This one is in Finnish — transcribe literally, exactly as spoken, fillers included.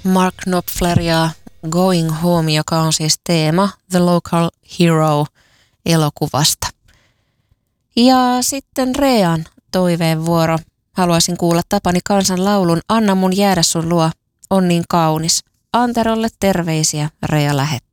Mark Knopfleria Going Home, joka on siis teema The Local Hero -elokuvasta. Ja sitten Rean toiveen vuoro. Haluaisin kuulla Tapani Kansan laulun Anna mun jäädä sun luo, on niin kaunis. Anterolle terveisiä, Rea lähettää.